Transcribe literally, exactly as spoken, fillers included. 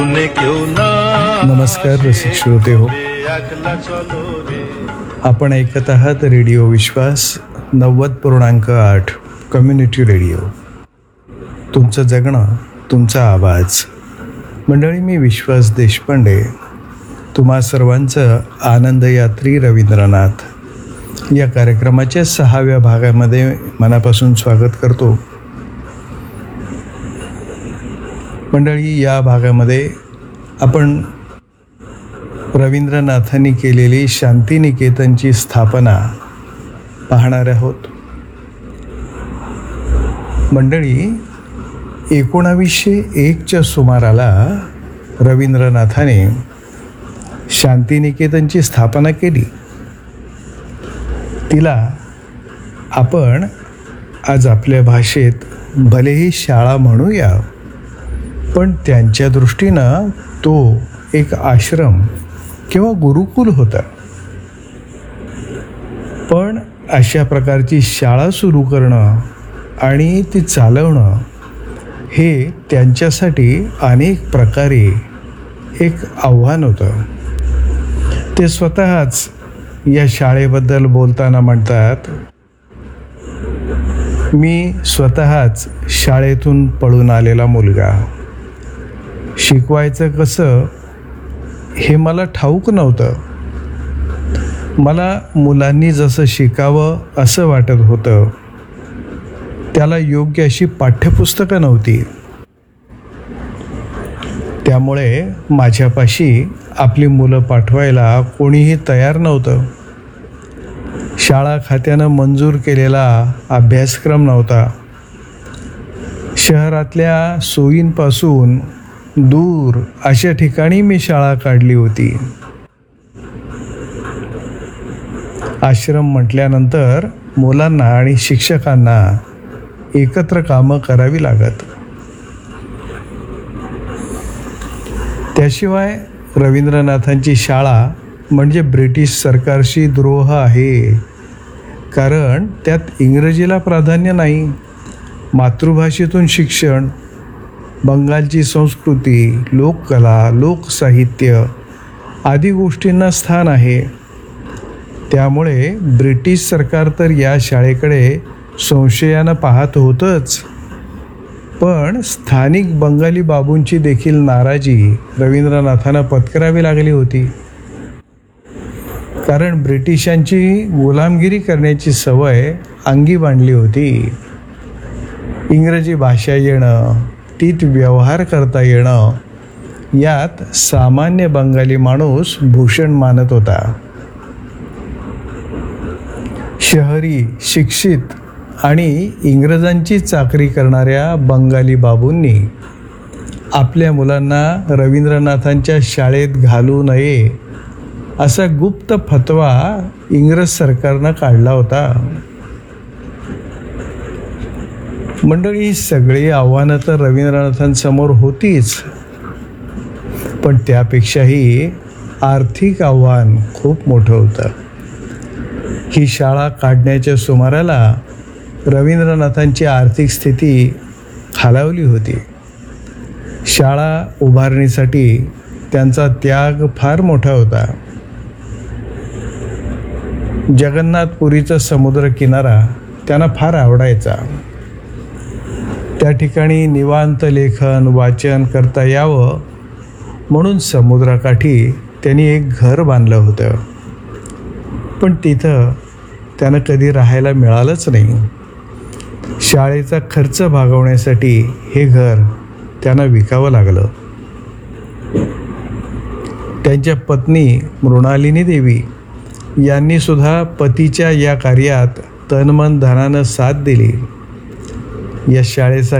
नमस्कार रसिक श्रोते हो, आपण ऐकत आहात रेडिओ विश्वास नव्वद पूर्णांक आठ कम्युनिटी रेडिओ. तुमचं जगणं तुमचा आवाज. मंडळी, मी विश्वास देशपांडे तुम्हा सर्वांचं आनंदयात्री रवींद्रनाथ या कार्यक्रमाच्या सहाव्या भागामध्ये मनापासून स्वागत करतो. मंडळी, या भागामध्ये आपण रवींद्रनाथांनी केलेली शांतिनिकेतनची स्थापना पाहणार आहोत. मंडळी, एकोणावीसशे एकच्या सुमाराला रवींद्रनाथाने शांतिनिकेतनची स्थापना केली. तिला आपण आज आपल्या भाषेत भलेही शाळा म्हणूया, पण त्यांच्या दृष्टीनं तो एक आश्रम किंवा गुरुकुल होता. पण अशा प्रकारची शाळा सुरू करणं आणि ती चालवणं हे त्यांच्यासाठी अनेक प्रकारे एक आव्हान होतं. ते स्वतःच या शाळेबद्दल बोलताना म्हणतात, मी स्वतःच शाळेतून पळून आलेला मुलगा. शिकवायचं कसं हे मला ठाऊक नव्हतं. मला मुलांनी जसं शिकावं असं वाटत होतं. त्याला योग्य अशी पाठ्यपुस्तकं नव्हती. त्यामुळे माझ्यापाशी आपली मुलं पाठवायला कोणीही तयार नव्हतं. शाळा खात्यानं मंजूर केलेला अभ्यासक्रम नव्हता. शहरातल्या सोयींपासून दूर अशा ठिकाणी मी शाळा काढली होती. आश्रम म्हटल्यानंतर मुलांना आणि शिक्षकांना एकत्र कामं करावी लागत. त्याशिवाय रवींद्रनाथांची शाळा म्हणजे ब्रिटिश सरकारशी द्रोह आहे, कारण त्यात इंग्रजीला प्राधान्य नाही. मातृभाषेतून शिक्षण, बंगालची संस्कृती, लोककला, लोकसाहित्य आदी गोष्टींना स्थान आहे. त्यामुळे ब्रिटिश सरकार तर या शाळेकडे संशयानं पाहत होतंच, पण स्थानिक बंगाली बाबूंची देखील नाराजी रवींद्रनाथांना पत्करावी लागली होती. कारण ब्रिटिशांची गुलामगिरी करण्याची सवय अंगी बांधली होती. इंग्रजी भाषा येणं, तीत व्यवहार करता येणं यात सामान्य बंगाली माणूस भूषण मानत होता. शहरी, शिक्षित आणि इंग्रजांची चाकरी करणाऱ्या बंगाली बाबूंनी आपल्या मुलांना रवींद्रनाथांच्या शाळेत घालू नये असा गुप्त फतवा इंग्रज सरकारनं काढला होता. मंडळी, ही सगळी आव्हानं तर रवींद्रनाथांसमोर होतीच, पण त्यापेक्षाही आर्थिक आव्हान खूप मोठं होतं. ही शाळा काढण्याच्या सुमाराला रवींद्रनाथांची आर्थिक स्थिती खालावली होती. शाळा उभारणीसाठी त्यांचा त्याग फार मोठा होता. जगन्नाथपुरीचा समुद्रकिनारा त्यांना फार आवडायचा. त्या ठिकाणी निवांत लेखन वाचन करता यावं म्हणून समुद्राकाठी त्यांनी एक घर बांधलं होतं. पण तिथं त्यांना कधी राहायला मिळालंच नाही. शाळेचा खर्च भागवण्यासाठी हे घर त्यांना विकावं लागलं. त्यांच्या पत्नी मृणालिनी देवी यांनी सुद्धा पतीच्या या कार्यात तनमन धनानं साथ दिली. या शाळेसाठी